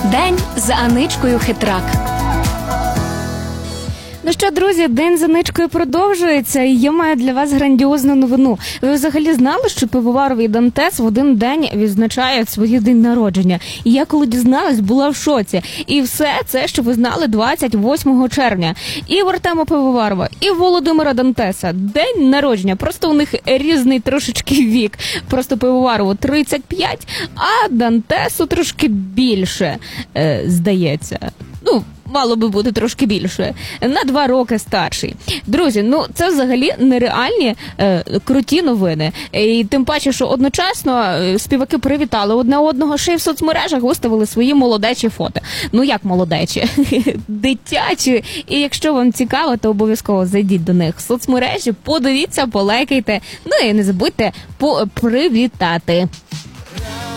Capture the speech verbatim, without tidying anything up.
День за Аничкою Хитрак. Ну що, друзі, день за Ничкою продовжується, і я маю для вас грандіозну новину. Ви взагалі знали, що Пивоваров і Дантес в один день відзначають свій день народження? І я коли дізналась, була в шоці. І все це, що ви знали, двадцять восьмого червня. І в Артема Пивоварова, і в Володимира Дантеса день народження. Просто у них різний трошечки вік. Просто Пивоварову тридцять п'ять, а Дантесу трошки більше, е, здається. Ну, мало би бути трошки більше. На два роки старший. Друзі, ну це взагалі нереальні е, круті новини. І тим паче, що одночасно е, співаки привітали одне одного, ще й в соцмережах виставили свої молодечі фото. Ну як молодечі? Дитячі. І якщо вам цікаво, то обов'язково зайдіть до них в соцмережі, подивіться, полайкайте. Ну і не забудьте привітати.